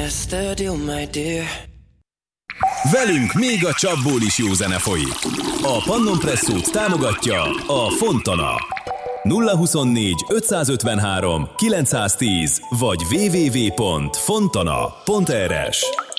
That's the deal, my dear. Velünk még a csapból is jó zene folyik. A Pannon Presszót támogatja a Fontana. 024 553 910 vagy www.fontana.rs.